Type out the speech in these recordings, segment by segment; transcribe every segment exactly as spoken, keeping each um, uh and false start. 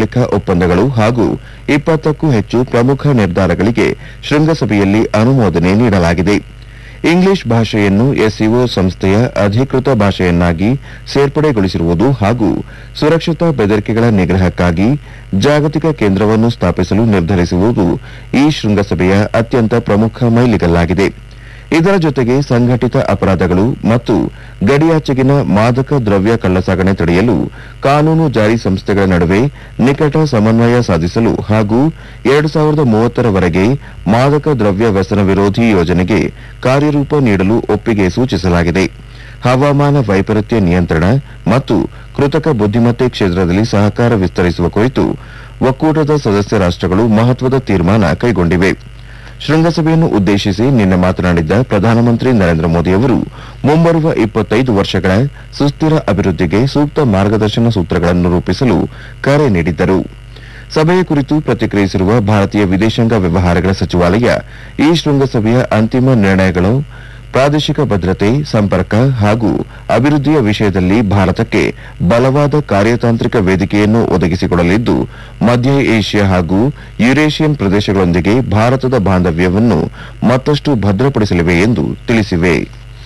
ಭೌಗೋಳಿಕ ಒಪ್ಪಂದಗಳು ಹಾಗೂ ಇಪ್ಪತ್ತಕ್ಕೂ ಹೆಚ್ಚು ಪ್ರಮುಖ ನಿರ್ಧಾರಗಳಿಗೆ ಶೃಂಗಸಭೆಯಲ್ಲಿ ಅನುಮೋದನೆ ನೀಡಲಾಗಿದೆ. ಇಂಗ್ಲಿಷ್ ಭಾಷೆಯನ್ನು ಎಸ್ಸಿಒ ಸಂಸ್ಥೆಯ ಅಧಿಕೃತ ಭಾಷೆಯನ್ನಾಗಿ ಸೇರ್ಪಡೆಗೊಳಿಸಿರುವುದು ಹಾಗೂ ಸುರಕ್ಷತಾ ಬೆದರಿಕೆಗಳ ನಿಗ್ರಹಕ್ಕಾಗಿ ಜಾಗತಿಕ ಕೇಂದ್ರವನ್ನು ಸ್ಥಾಪಿಸಲು ನಿರ್ಧರಿಸಿರುವುದು ಈ ಶೃಂಗಸಭೆಯ ಅತ್ಯಂತ ಪ್ರಮುಖ ಮೈಲಿಗಲ್ಲಾಗಿದೆ. ಇದರ ಜೊತೆಗೆ ಸಂಘಟಿತ ಅಪರಾಧಗಳು ಮತ್ತು ಗಡಿಯಾಚೆಗಿನ ಮಾದಕ ದ್ರವ್ಯ ಕಳ್ಳಸಾಗಣೆ ತಡೆಯಲು ಕಾನೂನು ಜಾರಿ ಸಂಸ್ಥೆಗಳ ನಡುವೆ ನಿಕಟ ಸಮನ್ವಯ ಸಾಧಿಸಲು ಹಾಗೂ ಎರಡು ಸಾವಿರದ ಮೂವತ್ತರವರೆಗೆ ಮಾದಕ ದ್ರವ್ಯ ವ್ಯಸನ ವಿರೋಧಿ ಯೋಜನೆಗೆ ಕಾರ್ಯರೂಪ ನೀಡಲು ಒಪ್ಪಿಗೆ ಸೂಚಿಸಲಾಗಿದೆ. ಹವಾಮಾನ ವೈಪರೀತ್ಯ ನಿಯಂತ್ರಣ ಮತ್ತು ಕೃತಕ ಬುದ್ದಿಮತ್ತೆ ಕ್ಷೇತ್ರದಲ್ಲಿ ಸಹಕಾರ ವಿಸ್ತರಿಸುವ ಕುರಿತು ಒಕ್ಕೂಟದ ಸದಸ್ಯ ರಾಷ್ಟಗಳು ಮಹತ್ವದ ತೀರ್ಮಾನ ಕೈಗೊಂಡಿವೆ. ಶೃಂಗಸಭೆಯನ್ನು ಉದ್ದೇಶಿಸಿ ನಿನ್ನೆ ಮಾತನಾಡಿದ ಪ್ರಧಾನಮಂತ್ರಿ ನರೇಂದ್ರ ಮೋದಿ ಅವರು ಮುಂಬರುವ ಇಪ್ಪತ್ತೈದು ವರ್ಷಗಳ ಸುಸ್ಥಿರ ಅಭಿವೃದ್ಧಿಗೆ ಸೂಕ್ತ ಮಾರ್ಗದರ್ಶನ ಸೂತ್ರಗಳನ್ನು ರೂಪಿಸಲು ಕರೆ ನೀಡಿದ್ದರು. ಸಭೆಯ ಕುರಿತು ಪ್ರತಿಕ್ರಿಯಿಸಿರುವ ಭಾರತೀಯ ವಿದೇಶಾಂಗ ವ್ಯವಹಾರಗಳ ಸಚಿವಾಲಯ ಈ ಶೃಂಗಸಭೆಯ ಅಂತಿಮ ನಿರ್ಣಯಗಳು ಪ್ರಾದೇಶಿಕ ಭದ್ರತೆ, ಸಂಪರ್ಕ ಹಾಗೂ ಅಭಿವೃದ್ಧಿಯ ವಿಷಯದಲ್ಲಿ ಭಾರತಕ್ಕೆ ಬಲವಾದ ಕಾರ್ಯತಾಂತ್ರಿಕ ವೇದಿಕೆಯನ್ನು ಒದಗಿಸಿಕೊಡಲಿದ್ದು, ಮಧ್ಯ ಏಷ್ಯಾ ಹಾಗೂ ಯುರೇಷಿಯನ್ ಪ್ರದೇಶಗಳೊಂದಿಗೆ ಭಾರತದ ಬಾಂಧವ್ಯವನ್ನು ಮತ್ತಷ್ಟು ಭದ್ರಪಡಿಸಲಿವೆ ಎಂದು ತಿಳಿಸಿವೆ.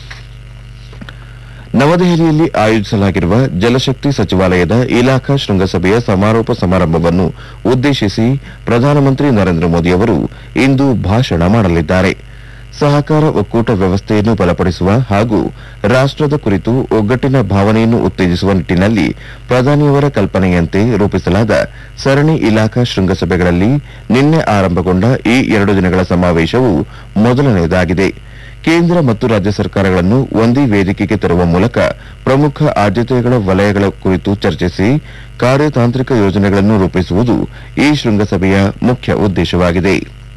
ನವದೆಹಲಿಯಲ್ಲಿ ಆಯೋಜಿಸಲಾಗಿರುವ ಜಲಶಕ್ತಿ ಸಚಿವಾಲಯದ ಇಲಾಖಾ ಶೃಂಗಸಭೆಯ ಸಮಾರೋಪ ಸಮಾರಂಭವನ್ನು ಉದ್ದೇಶಿಸಿ ಪ್ರಧಾನಮಂತ್ರಿ ನರೇಂದ್ರ ಮೋದಿ ಅವರು ಇಂದು ಭಾಷಣ ಮಾಡಲಿದ್ದಾರೆ. ಸಹಕಾರ ಒಕ್ಕೂಟ ವ್ಯವಸ್ಥೆಯನ್ನು ಬಲಪಡಿಸುವ ಹಾಗೂ ರಾಷ್ಟದ ಕುರಿತು ಒಗ್ಗಟ್ಟಿನ ಭಾವನೆಯನ್ನು ಉತ್ತೇಜಿಸುವ ನಿಟ್ಟಿನಲ್ಲಿ ಪ್ರಧಾನಿಯವರ ಕಲ್ಪನೆಯಂತೆ ರೂಪಿಸಲಾದ ಸರಣಿ ಇಲಾಖಾ ಶೃಂಗಸಭೆಗಳಲ್ಲಿ ನಿನ್ನೆ ಆರಂಭಗೊಂಡ ಈ ಎರಡು ದಿನಗಳ ಸಮಾವೇಶವು ಮೊದಲನೆಯದಾಗಿದೆ. ಕೇಂದ್ರ ಮತ್ತು ರಾಜ್ಯ ಸರ್ಕಾರಗಳನ್ನು ಒಂದೇ ವೇದಿಕೆಗೆ ತರುವ ಮೂಲಕ ಪ್ರಮುಖ ಆದ್ಯತೆಗಳ ವಲಯಗಳ ಕುರಿತು ಚರ್ಚಿಸಿ ಕಾರ್ಯತಾಂತ್ರಿಕ ಯೋಜನೆಗಳನ್ನು ರೂಪಿಸುವುದು ಈ ಶೃಂಗಸಭೆಯ ಮುಖ್ಯ ಉದ್ದೇಶವಾಗಿದೆ.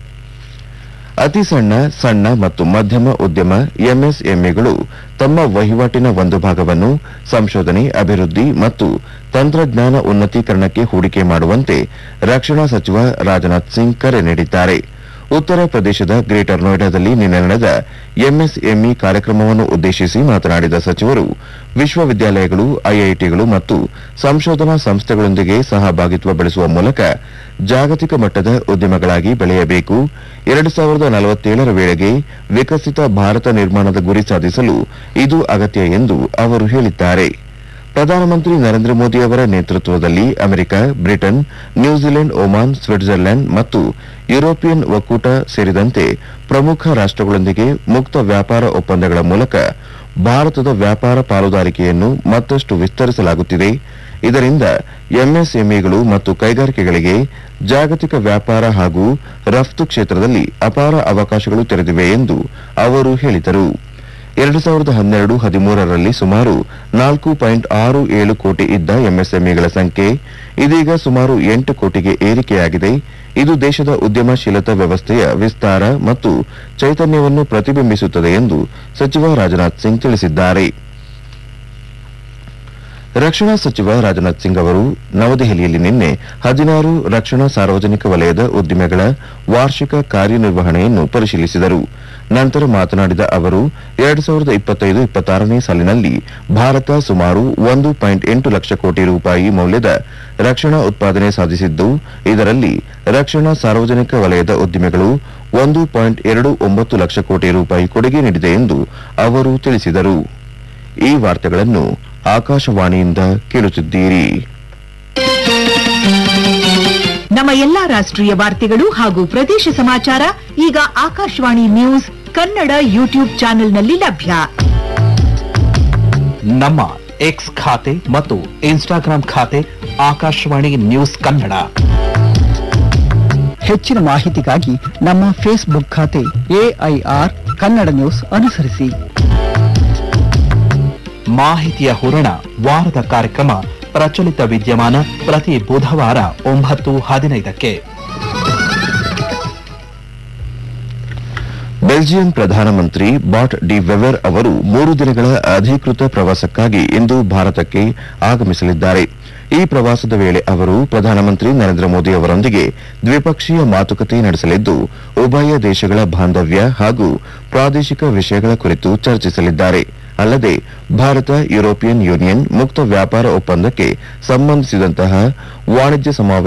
ಅತಿ ಸಣ್ಣ, ಸಣ್ಣ ಮತ್ತು ಮಧ್ಯಮ ಉದ್ಯಮ ಎಂಎಸ್ಎಂಇಗಳು ತಮ್ಮ ವಹಿವಾಟಿನ ಒಂದು ಭಾಗವನ್ನು ಸಂಶೋಧನೆ, ಅಭಿವೃದ್ಧಿ ಮತ್ತು ತಂತ್ರಜ್ಞಾನ ಉನ್ನತೀಕರಣಕ್ಕೆ ಹೂಡಿಕೆ ಮಾಡುವಂತೆ ರಕ್ಷಣಾ ಸಚಿವ ರಾಜನಾಥ್ ಸಿಂಗ್ ಕರೆ ನೀಡಿದ್ದಾರೆ. ಉತ್ತರ ಪ್ರದೇಶದ ಗ್ರೇಟರ್ ನೋಯ್ಡಾದಲ್ಲಿ ನಿನ್ನೆ ನಡೆದ ಎಂಎಸ್ಎಂಇ ಕಾರ್ಯಕ್ರಮವನ್ನು ಉದ್ದೇಶಿಸಿ ಮಾತನಾಡಿದ ಸಚಿವರು, ವಿಶ್ವವಿದ್ಯಾಲಯಗಳು, ಐಐಟಿಗಳು ಮತ್ತು ಸಂಶೋಧನಾ ಸಂಸ್ಥೆಗಳೊಂದಿಗೆ ಸಹಭಾಗಿತ್ವ ಬೆಳೆಸುವ ಮೂಲಕ ಜಾಗತಿಕ ಮಟ್ಟದ ಉದ್ಯಮಗಳಾಗಿ ಬೆಳೆಯಬೇಕು. ಎರಡು ಸಾವಿರದ ನಲವತ್ತೇಳರ ವೇಳೆಗೆ ವಿಕಸಿತ ಭಾರತ ನಿರ್ಮಾಣದ ಗುರಿ ಸಾಧಿಸಲು ಇದು ಅಗತ್ಯ ಎಂದು ಅವರು ಹೇಳಿದ್ದಾರೆ. ಪ್ರಧಾನಮಂತ್ರಿ ನರೇಂದ್ರ ಮೋದಿ ಅವರ ನೇತೃತ್ವದಲ್ಲಿ America, Britain, New Zealand, Oman, Switzerland ಮತ್ತು ಯುರೋಪಿಯನ್ ಒಕ್ಕೂಟ ಸೇರಿದಂತೆ ಪ್ರಮುಖ ರಾಷ್ಟಗಳೊಂದಿಗೆ ಮುಕ್ತ ವ್ಯಾಪಾರ ಒಪ್ಪಂದಗಳ ಮೂಲಕ ಭಾರತದ ವ್ಯಾಪಾರ ಪಾಲುದಾರಿಕೆಯನ್ನು ಮತ್ತಷ್ಟು ವಿಸ್ತರಿಸಲಾಗುತ್ತಿದೆ. ಇದರಿಂದ ಎಂಎಸ್ಎಂಇಗಳು ಮತ್ತು ಕೈಗಾರಿಕೆಗಳಿಗೆ ಜಾಗತಿಕ ವ್ಯಾಪಾರ ಹಾಗೂ ರಫ್ತು ಕ್ಷೇತ್ರದಲ್ಲಿ ಅಪಾರ ಅವಕಾಶಗಳು ತೆರೆದಿವೆ ಎಂದು ಅವರು ಹೇಳಿದರು. ಎರಡು ಸಾವಿರದ ಹನ್ನೆರಡು ಹದಿಮೂರರಲ್ಲಿ ಸುಮಾರು ನಾಲ್ಕು ಪಾಯಿಂಟ್ ಆರು ಏಳು ಕೋಟಿ ಇದ್ದ ಎಂಎಸ್ಎಂಇಗಳ ಸಂಖ್ಯೆ ಇದೀಗ ಸುಮಾರು ಎಂಟು ಕೋಟಿಗೆ ಏರಿಕೆಯಾಗಿದೆ. ಇದು ದೇಶದ ಉದ್ಯಮಶೀಲತಾ ವ್ಯವಸ್ಥೆಯ ವಿಸ್ತಾರ ಮತ್ತು ಚೈತನ್ಯವನ್ನು ಪ್ರತಿಬಿಂಬಿಸುತ್ತದೆ ಎಂದು ಸಚಿವ ರಾಜನಾಥ್ ಸಿಂಗ್ ತಿಳಿಸಿದ್ದಾರೆ. ರಕ್ಷಣಾ ಸಚಿವ ರಾಜನಾಥ್ ಸಿಂಗ್ ಅವರು ನವದೆಹಲಿಯಲ್ಲಿ ನಿನ್ನೆ ಹದಿನಾರು ರಕ್ಷಣಾ ಸಾರ್ವಜನಿಕ ವಲಯದ ಉದ್ದಿಮೆಗಳ ವಾರ್ಷಿಕ ಕಾರ್ಯನಿರ್ವಹಣೆಯನ್ನು ಪರಿಶೀಲಿಸಿದರು. ನಂತರ ಮಾತನಾಡಿದ ಅವರು, ಎರಡು ಸಾವಿರದ ಇಪ್ಪತ್ತೈದು ಇಪ್ಪತ್ತಾರನೇ ಸಾಲಿನಲ್ಲಿ ಭಾರತ ಸುಮಾರು ಒಂದು ಪಾಯಿಂಟ್ ಎಂಟು ಲಕ್ಷ ಕೋಟಿ ರೂಪಾಯಿ ಮೌಲ್ಯದ ರಕ್ಷಣಾ ಉತ್ಪಾದನೆ ಸಾಧಿಸಿದ್ದು, ಇದರಲ್ಲಿ ರಕ್ಷಣಾ ಸಾರ್ವಜನಿಕ ವಲಯದ ಉದ್ದಿಮೆಗಳು ಒಂದು ಪಾಯಿಂಟ್ ಎರಡು ಒಂಬತ್ತು ಲಕ್ಷ ಕೋಟಿ ರೂಪಾಯಿ ಕೊಡುಗೆ ನೀಡಿದೆ ಎಂದು ಅವರು ತಿಳಿಸಿದರು. ಈ ವಾರ್ತೆಗಳನ್ನು ಆಕಾಶವಾಣಿಯಿಂದ ಕೇಳುತ್ತಿದ್ದೀರಿ. ನಮ್ಮ ಎಲ್ಲಾ ರಾಷ್ಟ್ರೀಯ ವಾರ್ತೆಗಳು ಹಾಗೂ ಪ್ರದೇಶ ಸಮಾಚಾರ ಈಗ ಆಕಾಶವಾಣಿ ನ್ಯೂಸ್ ಕನ್ನಡ ಯೂಟ್ಯೂಬ್ ಚಾನೆಲ್ನಲ್ಲಿ ಲಭ್ಯ. ನಮ್ಮ ಎಕ್ಸ್ ಖಾತೆ ಮತ್ತು ಇನ್ಸ್ಟಾಗ್ರಾಂ ಖಾತೆ ಆಕಾಶವಾಣಿ ನ್ಯೂಸ್ ಕನ್ನಡ. ಹೆಚ್ಚಿನ ಮಾಹಿತಿಗಾಗಿ ನಮ್ಮ ಫೇಸ್ಬುಕ್ ಖಾತೆ ಎಐಆರ್ ಕನ್ನಡ ನ್ಯೂಸ್ ಅನುಸರಿಸಿ. ಮಾಹಿತಿಯ ಹೂರಣ ವಾರದ ಕಾರ್ಯಕ್ರಮ ಪ್ರಚಲಿತ ವಿದ್ಯಮಾನ ಪ್ರತಿ ಬುಧವಾರ ಒಂಬತ್ತು ಹದಿನೈದಕ್ಕೆ. ಬೆಲ್ಜಿಯಂ ಪ್ರಧಾನಮಂತ್ರಿ ಬಾಟ್ ಡಿ ವೆವೆರ್ ಅವರು ಮೂರು ದಿನಗಳ ಅಧಿಕೃತ ಪ್ರವಾಸಕ್ಕಾಗಿ ಇಂದು ಭಾರತಕ್ಕೆ ಆಗಮಿಸಲಿದ್ದಾರೆ. ಈ ಪ್ರವಾಸದ ವೇಳೆ ಅವರು ಪ್ರಧಾನಮಂತ್ರಿ ನರೇಂದ್ರ ಮೋದಿ ಅವರೊಂದಿಗೆ ದ್ವಿಪಕ್ಷೀಯ ಮಾತುಕತೆ ನಡೆಸಲಿದ್ದು, ಉಭಯ ದೇಶಗಳ ಬಾಂಧವ್ಯ ಹಾಗೂ ಪ್ರಾದೇಶಿಕ ವಿಷಯಗಳ ಕುರಿತು ಚರ್ಚಿಸಲಿದ್ದಾರೆ. ಅಲ್ಲದೆ ಭಾರತ ಯುರೋಪಿಯನ್ ಯೂನಿಯನ್ ಮುಕ್ತ ವ್ಯಾಪಾರ ಒಪ್ಪಂದಕ್ಕೆ ಸಂಬಂಧಿಸಿದಂತಹ ವಾಣಿಜ್ಯ ಸಮಾವೇಶ